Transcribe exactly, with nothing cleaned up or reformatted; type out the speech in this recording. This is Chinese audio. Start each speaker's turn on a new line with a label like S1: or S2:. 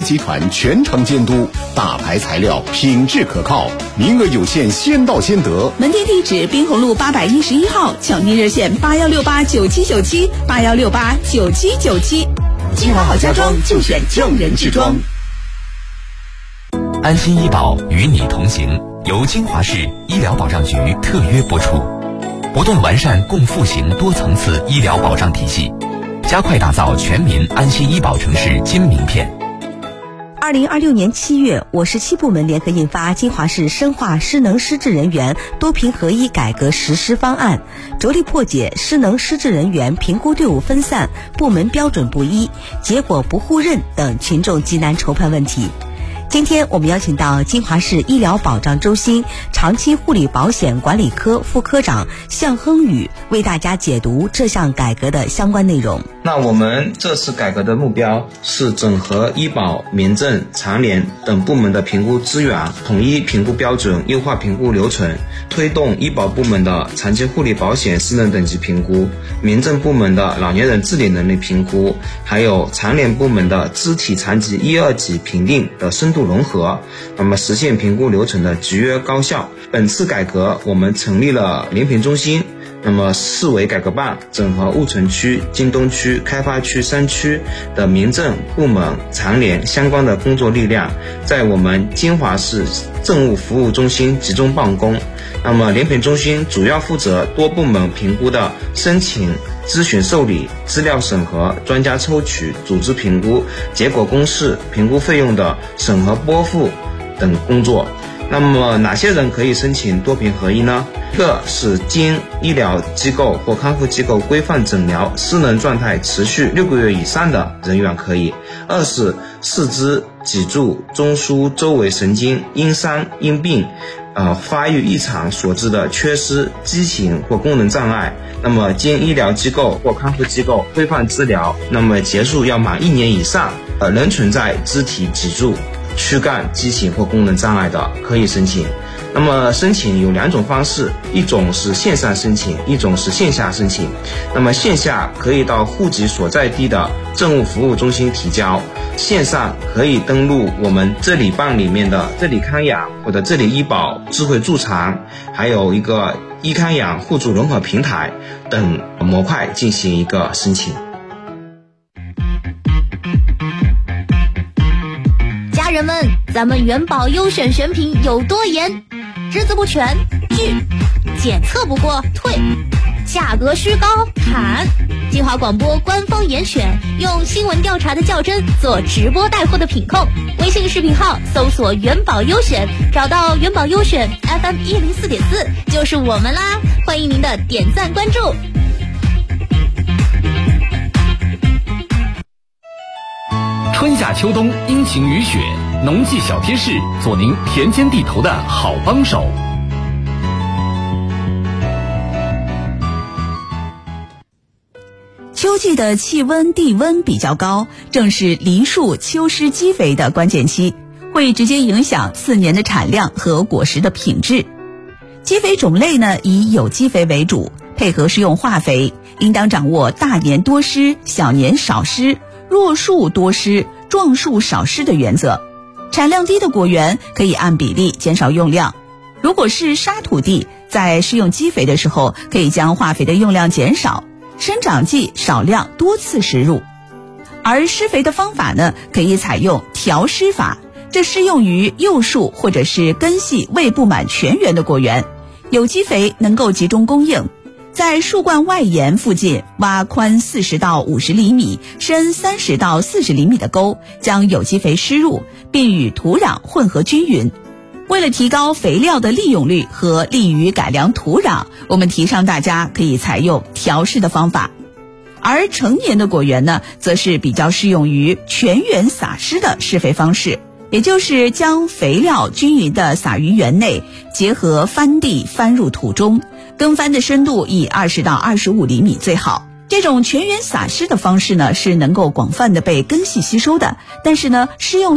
S1: 集团全程监督，大牌材料，品质可靠，名额有限，先到先得。
S2: 门店地址：滨红路八百一十一号，抢订热线八幺六八九七九七八幺六八九七九七。金华好家装就选匠人制装。
S3: 安心医保与你同行，由金华市医疗保障局特约播出，不断完善共复型多层次医疗保障体系，加快打造全民安心医保城市金名片。
S4: 二零二六年七月，我市七部门联合印发《金华市深化失能失智人员多评合一改革实施方案》，着力破解失能失智人员评估队伍分散、部门标准不一、结果不互认等群众急难筹判问题。今天我们邀请到金华市医疗保障中心长期护理保险管理科副科长向亨宇为大家解读这项改革的相关内容。
S5: 那我们这次改革的目标是整合医保、民政、残联等部门的评估资源，统一评估标准，优化评估流程，推动医保部门的长期护理保险失能等级评估，民政部门的老年人自理能力评估，还有残联部门的肢体残疾一二级评定的深度融合，那么实现评估流程的集约高效。本次改革我们成立了联评中心，那么市委改革办整合婺城区、京东区、开发区三区的民政部门、残联相关的工作力量，在我们金华市政务服务中心集中办公。那么联评中心主要负责多部门评估的申请、咨询受理、资料审核、专家抽取、组织评估、结果公示、评估费用的审核拨付等工作。那么哪些人可以申请多评合一呢？一个是经医疗机构或康复机构规范诊疗失能状态持续六个月以上的人员可以；二是四肢、脊柱、中枢周围神经因伤因病呃发育异常所致的缺失、畸形或功能障碍，那么经医疗机构或康复机构规范治疗，那么结束要满一年以上，呃仍存在肢体、脊柱、躯干畸形或功能障碍的可以申请。那么申请有两种方式，一种是线上申请，一种是线下申请。那么线下可以到户籍所在地的政务服务中心提交，线上可以登录我们这里办里面的这里康养或者这里医保智慧助残，还有一个医康养互助融合平台等模块进行一个申请。
S6: 家人们，咱们元宝优选选品有多严？只字不全拒，检测不过退，价格虚高砍。金华广播官方严选，用新闻调查的较真做直播带货的品控。微信视频号搜索元宝优选，找到元宝优选 F M 一零四点四就是我们啦，欢迎您的点赞关注。
S7: 春夏秋冬，阴晴雨雪，农技小贴士，做您田间地头的好帮手。
S2: 秋季的气温、地温比较高，正是梨树秋施基肥的关键期，会直接影响次年的产量和果实的品质。基肥种类呢，以有机肥为主，配合施用化肥，应当掌握大年多施、小年少施、弱树多施、壮树少施的原则。产量低的果园可以按比例减少用量，如果是沙土地，在施用基肥的时候，可以将化肥的用量减少，生长剂少量多次施入。而施肥的方法呢，可以采用调施法，这适用于幼树或者是根系未布满全园的果园。有机肥能够集中供应，在树冠外沿附近挖宽四十到五十厘米、深三十到四十厘米的沟，将有机肥施入，并与土壤混合均匀。为了提高肥料的利用率和利于改良土壤，我们提倡大家可以采用调施的方法。而成年的果园呢，则是比较适用于全园撒施的施肥方式，也就是将肥料均匀地撒于园内，结合翻地翻入土中，耕翻的深度以二十到二十五厘米最好。这种全园撒施的方式呢，是能够广泛的被根系吸收的，但是呢，施用